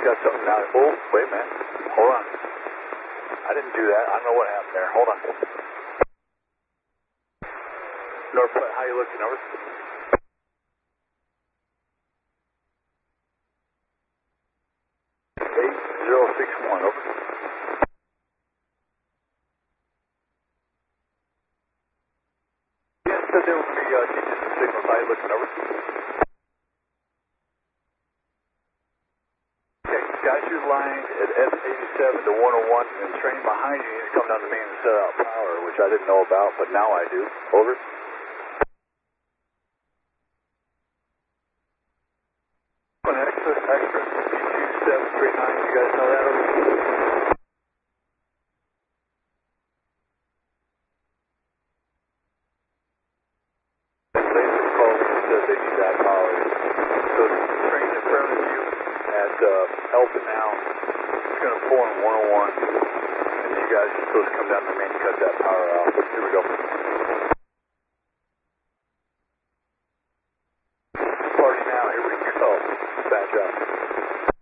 got something now. Oh, wait a minute. Hold on. I didn't do that. I don't know what happened there. Hold on. Northwest, how you looking? Over. 8061, over. Yes, said there would be teaching some signals. How you looking? Over. Okay, got you lined at S87 to 101, and the train behind you needs to come down the main and set out power, which I didn't know about, but now I do. Over. Extra, 2739, you guys know that? Laser call says they need that power. So the train in front of you at Elton now, it's going to pull in 101, and you guys are supposed to come down the main and cut that power off. Here we go.